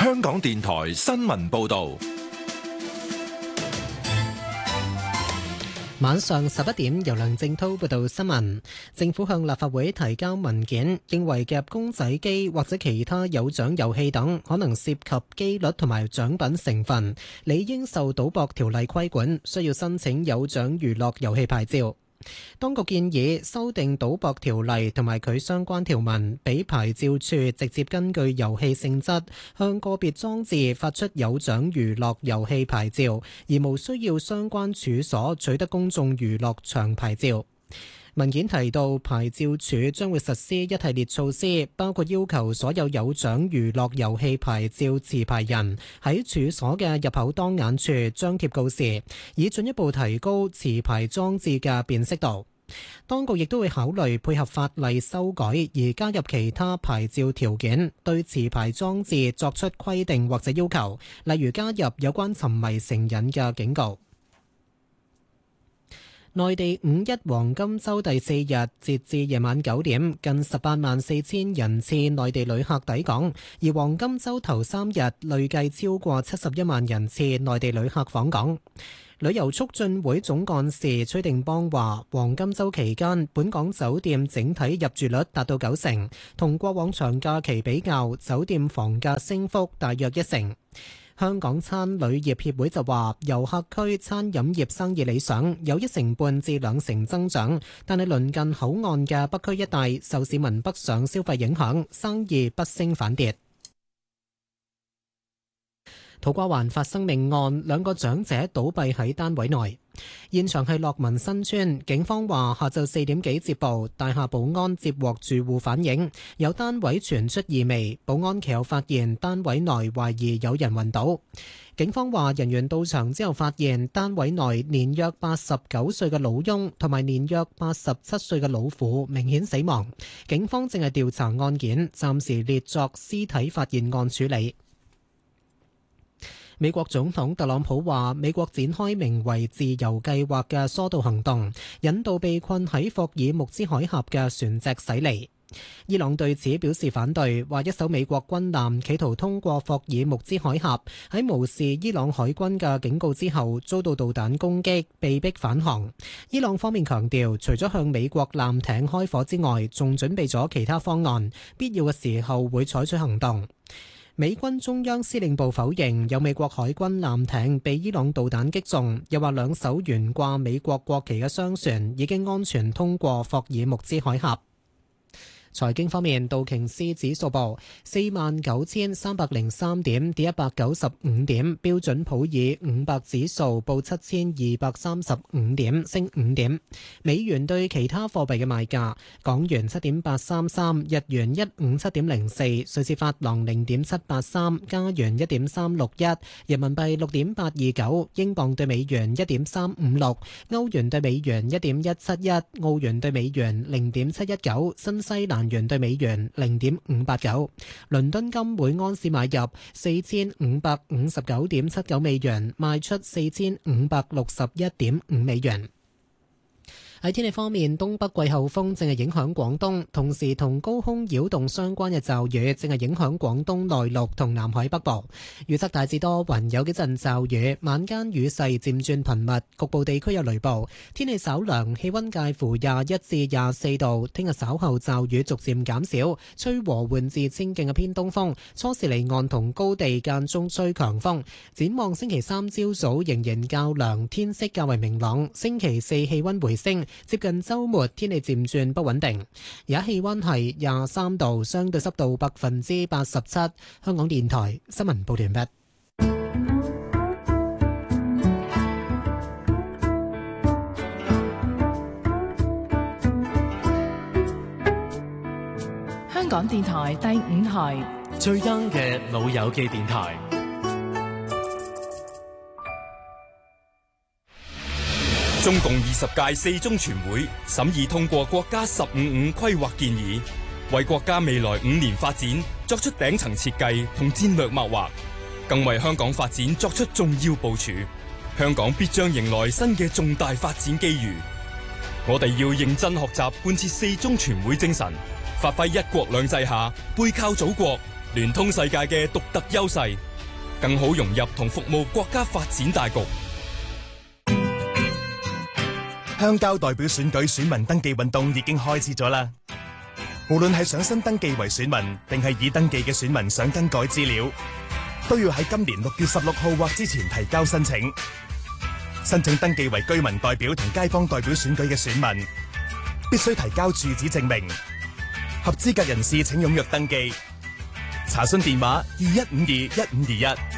香港電台新聞報道。 晚上11點，由梁正滔報道新聞。政府向立法會提交文件，認為夾公仔機或者其他有獎遊戲等可能涉及機率同埋獎品成分，理應受賭博條例規管，需要申請有獎娛樂遊戲牌照。當局建議修訂賭博條例同埋佢相關條文，俾牌照處直接根據遊戲性質向個別裝置發出有獎娛樂遊戲牌照，而無需要相關處所取得公眾娛樂場牌照。文件提到，牌照處將會實施一系列措施，包括要求所有有獎娛樂遊戲牌照持牌人喺處所嘅入口當眼處張貼告示，以進一步提高持牌裝置嘅辨識度。當局亦都會考慮配合法例修改而加入其他牌照條件，對持牌裝置作出規定或者要求，例如加入有關沉迷成癮嘅警告。內地五一黃金週第4日，截至夜晚9點，近184000人次內地旅客抵港，而黃金週頭3日累計超過71萬人次內地旅客訪港。旅遊促進會總幹事崔定邦話，黃金週期間，本港酒店整體入住率達到90%，同過往長假期比較，酒店房價升幅大約1成。香港餐旅業協會就話，遊客區餐飲業生意理想，有1成半至2成增長，但係鄰近口岸嘅北區一帶受市民北上消費影響，生意不升反跌。土瓜灣發生命案，2個長者倒斃喺單位內。現場係樂民新村，警方話下晝4點幾接報，大廈保安接獲住戶反映，有單位傳出異味，保安其後發現單位內懷疑有人暈倒。警方話人員到場之後發現單位內年約89歲嘅老翁同埋年約87歲嘅老婦明顯死亡，警方正係調查案件，暫時列作屍體發現案處理。美國總統特朗普話，美國展開名為自由計劃嘅疏導行動，引導被困喺霍爾木茲海峽嘅船隻駛離。伊朗對此表示反對，話一艘美國軍艦企圖通過霍爾木茲海峽，喺無視伊朗海軍嘅警告之後遭到導彈攻擊，被迫返航。伊朗方面強調，除咗向美國艦艇開火之外，仲準備咗其他方案，必要嘅時候會採取行動。美軍中央司令部否認有美國海軍艦艇被伊朗導彈擊中，又話2艘懸掛美國國旗嘅商船已經安全通過霍爾木茲海峽。財經方面，道瓊斯指數報49,303點，跌195點；標準普爾500指數報7,235點，升5點。美元對其他貨幣嘅賣價：港元7.833，日元157.04，瑞士法郎0.783，加元1.361，人民幣6.829，英鎊對美元1.356，歐元對美元1.171，澳元對美元0.719，新西蘭元對美元0.589，倫敦金每安士買入4559.79美元，賣出4561.5美元。喺天氣方面，東北季候風正係影響廣東，同時同高空擾動相關嘅驟雨正係影響廣東內陸同南海北部。預測大致多雲，有幾陣驟雨，晚間雨勢漸轉頻密，局部地區有雷暴。天氣稍涼，氣溫介乎21至24度。聽日稍後驟雨逐漸減少，吹和緩至清勁嘅偏東風，初時離岸同高地間中吹強風。展望星期3朝早仍然較涼，天色較為明朗。星期4氣溫回升。接近週末，天氣漸轉不穩定。而家氣溫係23度，相對濕度87%。香港電台新聞報道完畢。 香港電台第5台最 young 嘅老友記電台。 中共20屆四中全會審議通過國家15五規劃建議，為國家未來5年發展作出頂層設計同戰略擘劃，更為香港發展作出重要部署。香港必將迎來新嘅重大發展機遇。我哋要認真學習貫徹四中全會精神，發揮一國兩制下背靠祖國、 聯通世界嘅獨特優勢，更好融入同服務國家發展大局。 鄉郊代表選舉選民登記運動已經開始咗啦。無論係想新登記為選民，定係已登記嘅選民想更改資料，都要喺今年6月16號或之前提交申請。申請登記為居民代表同街坊代表選舉嘅選民，必須提交住址證明。合資格人士請踴躍登記。查詢電話21521521。